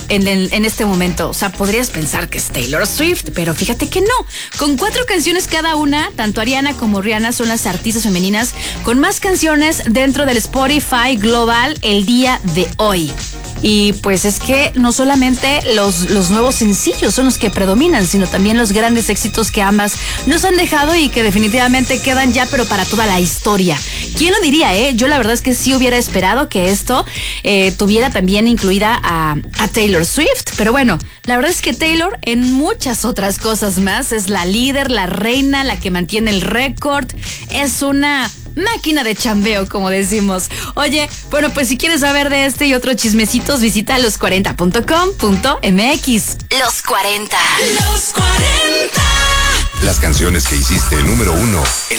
en este momento. O sea, podrías pensar que es Taylor Swift, pero fíjate que no. Con 4 canciones cada una, tanto Ariana como Rihanna son las artistas femeninas con más canciones dentro del Spotify Global el día de hoy. Y pues es que no solamente los nuevos sencillos son los que predominan, sino también los grandes éxitos que ambas nos han dejado y que definitivamente quedan ya, pero para toda la historia. ¿Quién lo diría, Yo la verdad es que sí hubiera esperado que esto tuviera también incluida a Taylor Swift. Pero bueno, la verdad es que Taylor, en muchas otras cosas más, es la líder, la reina, la que mantiene el récord. Es una máquina de chambeo, como decimos. Oye, bueno, pues si quieres saber de este y otros chismecitos, visita los40.com.mx. Los 40. Los 40. Las canciones que hiciste número 1